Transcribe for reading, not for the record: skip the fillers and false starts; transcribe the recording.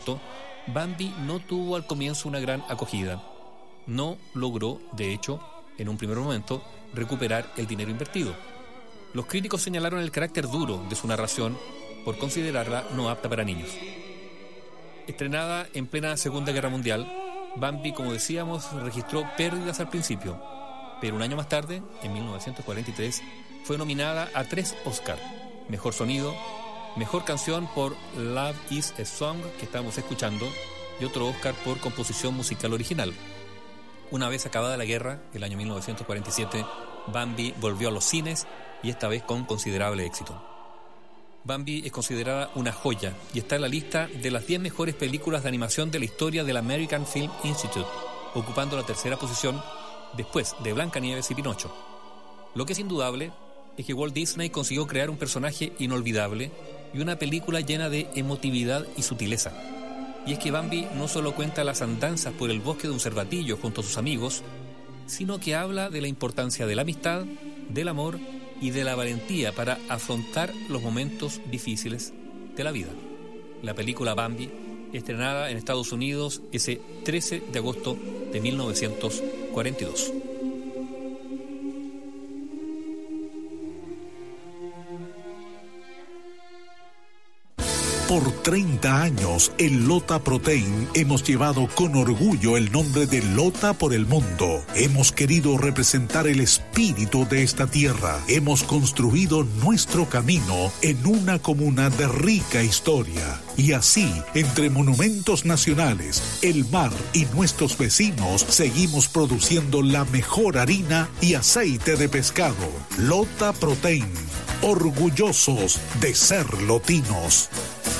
proyecto, Bambi no tuvo al comienzo una gran acogida. No logró, de hecho, en un primer momento, recuperar el dinero invertido. Los críticos señalaron el carácter duro de su narración por considerarla no apta para niños. Estrenada en plena Segunda Guerra Mundial, Bambi, como decíamos, registró pérdidas al principio, pero un año más tarde, en 1943, fue nominada a 3 Oscar: Mejor Sonido, Mejor Canción por Love is a Song, que estamos escuchando, y otro Oscar por Composición Musical Original. Una vez acabada la guerra, el año 1947, Bambi volvió a los cines y esta vez con considerable éxito. Bambi es considerada una joya y está en la lista de las 10 mejores películas de animación de la historia del American Film Institute, ocupando la tercera posición después de Blancanieves y Pinocho. Lo que es indudable es que Walt Disney consiguió crear un personaje inolvidable y una película llena de emotividad y sutileza. Y es que Bambi no solo cuenta las andanzas por el bosque de un cervatillo junto a sus amigos, sino que habla de la importancia de la amistad, del amor y de la valentía para afrontar los momentos difíciles de la vida. La película Bambi, estrenada en Estados Unidos ese 13 de agosto de 1942. Por 30 años, en Lota Protein hemos llevado con orgullo el nombre de Lota por el mundo. Hemos querido representar el espíritu de esta tierra. Hemos construido nuestro camino en una comuna de rica historia. Y así, entre monumentos nacionales, el mar y nuestros vecinos, seguimos produciendo la mejor harina y aceite de pescado. Lota Protein, orgullosos de ser lotinos.